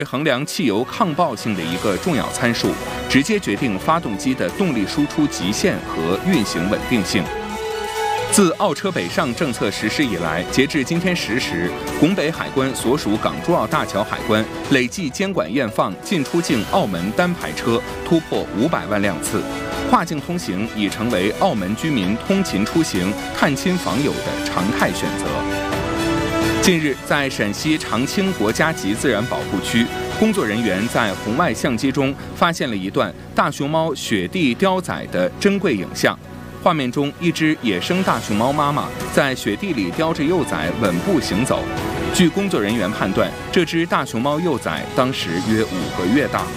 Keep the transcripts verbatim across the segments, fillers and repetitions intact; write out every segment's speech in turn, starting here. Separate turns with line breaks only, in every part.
衡量汽油抗爆性的一个重要参数，直接决定发动机的动力输出极限和运行稳定性。自澳车北上政策实施以来，截至今天十时，拱北海关所属港珠澳大桥海关累计监管验放进出境澳门单牌车突破五百万辆次，跨境通行已成为澳门居民通勤出行、探亲访友的常态选择。近日，在陕西长青国家级自然保护区，工作人员在红外相机中发现了一段大熊猫雪地雕仔的珍贵影像。画面中，一只野生大熊猫妈妈在雪地里叼着幼崽稳步行走。据工作人员判断，这只大熊猫幼崽当时约五个月大。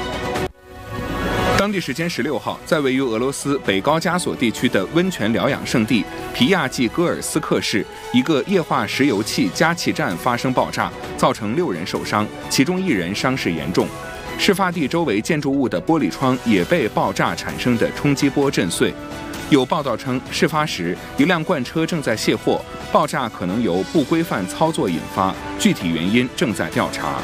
当地时间十六号，在位于俄罗斯北高加索地区的温泉疗养胜地皮亚季戈尔斯克市，一个液化石油气加气站发生爆炸，造成六人受伤，其中一人伤势严重。事发地周围建筑物的玻璃窗也被爆炸产生的冲击波震碎。有报道称，事发时一辆罐车正在卸货，爆炸可能由不规范操作引发，具体原因正在调查。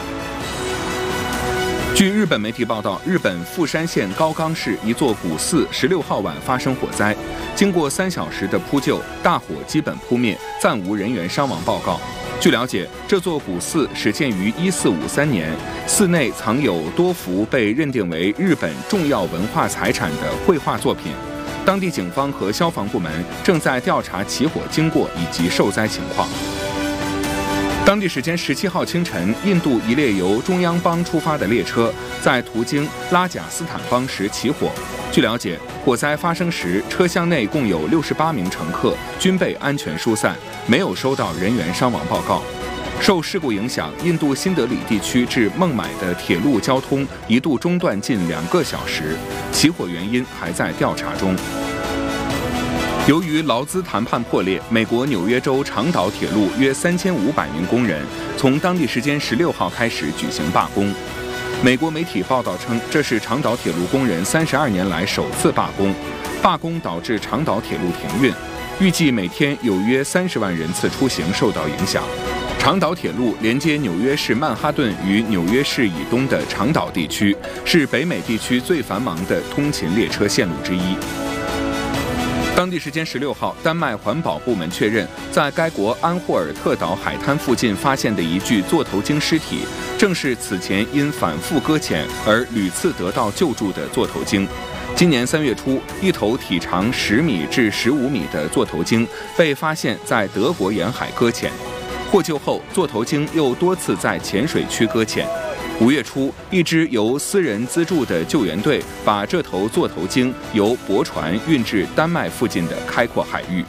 据日本媒体报道，日本富山县高冈市一座古寺十六号晚发生火灾，经过三小时的扑救，大火基本扑灭，暂无人员伤亡报告。据了解，这座古寺始建于一四五三年，寺内藏有多幅被认定为日本重要文化财产的绘画作品。当地警方和消防部门正在调查起火经过以及受灾情况。当地时间十七号清晨，印度一列由中央邦出发的列车在途经拉贾斯坦邦时起火。据了解，火灾发生时，车厢内共有六十八名乘客，均被安全疏散，没有收到人员伤亡报告。受事故影响，印度新德里地区至孟买的铁路交通一度中断近两个小时，起火原因还在调查中。由于劳资谈判破裂，美国纽约州长岛铁路约三千五百名工人从当地时间十六号开始举行罢工。美国媒体报道称，这是长岛铁路工人三十二年来首次罢工。罢工导致长岛铁路停运，预计每天有约三十万人次出行受到影响。长岛铁路连接纽约市曼哈顿与纽约市以东的长岛地区，是北美地区最繁忙的通勤列车线路之一。当地时间十六号，丹麦环保部门确认，在该国安霍尔特岛海滩附近发现的一具座头鲸尸体，正是此前因反复搁浅而屡次得到救助的座头鲸。今年三月初，一头体长十米至十五米的座头鲸被发现在德国沿海搁浅。获救后，座头鲸又多次在浅水区搁浅。五月初，一支由私人资助的救援队把这头座头鲸由驳船运至丹麦附近的开阔海域。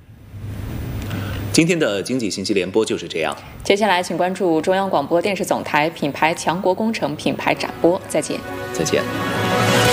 今天的经济信息联播就是这样。
接下来，请关注中央广播电视总台品牌强国工程品牌展播。再见。
再见。